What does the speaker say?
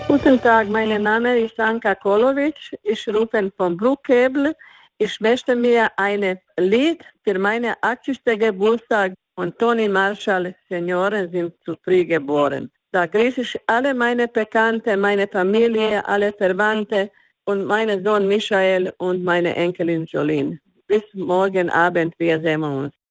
Guten Tag, mein Name ist Anka Kolovic. Ich rufe von Bruckebel. Ich möchte mir ein Lied für meine 80. Geburtstag und Toni Marshall Senioren sind zu früh geboren. Da grüße ich alle meine Bekannte, meine Familie, alle Verwandte und meinen Sohn Michael und meine Enkelin Jolene. Bis morgen Abend, wir sehen uns.